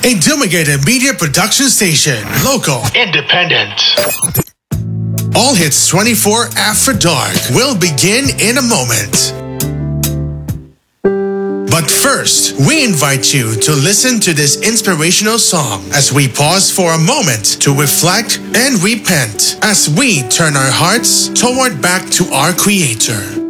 A Dumigated Media Production Station. Local. Independent. All Hits 24 After Dark will begin in a moment. But first, we invite you to listen to this inspirational song as we pause for a moment to reflect and repent as we turn our hearts toward back to our Creator.